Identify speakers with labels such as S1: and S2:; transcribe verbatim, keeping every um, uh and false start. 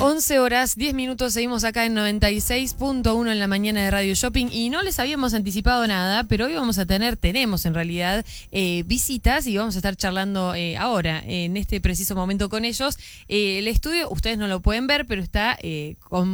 S1: once horas, diez minutos, seguimos acá en noventa y seis punto uno en la mañana de Radio Shopping y no les habíamos anticipado nada, pero hoy vamos a tener, tenemos en realidad eh, visitas y vamos a estar charlando eh, ahora, en este preciso momento con ellos. Eh, el estudio, ustedes no lo pueden ver, pero está eh, con